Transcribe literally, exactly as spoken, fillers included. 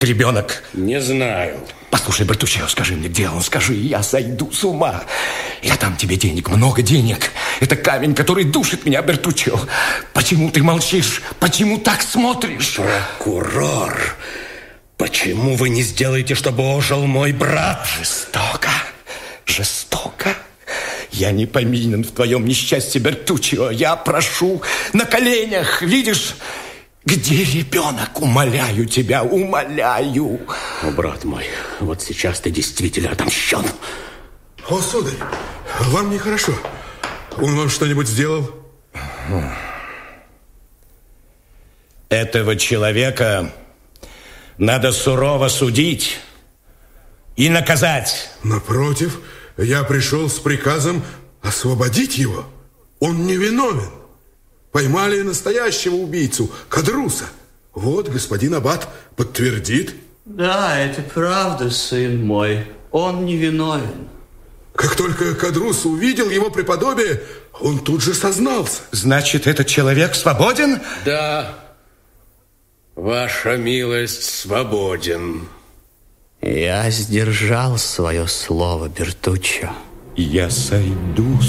ребенок? Не знаю. Послушай, Бертуччо, скажи мне, где он? Скажи, я сойду с ума. Я дам тебе денег, много денег. Это камень, который душит меня, Бертуччо. Почему ты молчишь? Почему так смотришь? Прокурор, почему вы не сделаете, чтобы ожил мой брат? Жестоко, жестоко. Я не повинен в твоем несчастье, Бертуччо. Я прошу на коленях, видишь... Где ребенок? Умоляю тебя, умоляю. О, брат мой, вот сейчас ты действительно отомщен. О, сударь, вам нехорошо. Он вам что-нибудь сделал? Этого человека надо сурово судить и наказать. Напротив, я пришел с приказом освободить его. Он невиновен. Поймали настоящего убийцу, Кадруса. Вот господин аббат подтвердит. Да, это правда, сын мой. Он невиновен. Как только Кадрус увидел его преподобие, он тут же сознался. Значит, этот человек свободен? Да, ваша милость, свободен. Я сдержал свое слово, Бертуччо. Я сойду